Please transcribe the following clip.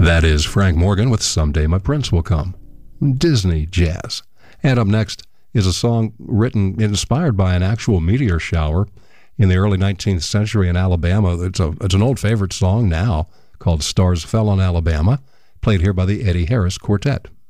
That is Frank Morgan with Someday My Prince Will Come. Disney jazz. And up next is a song written, inspired by an actual meteor shower in the early 19th century in Alabama. It's an old favorite song now called Stars Fell on Alabama, played here by the Eddie Harris Quartet.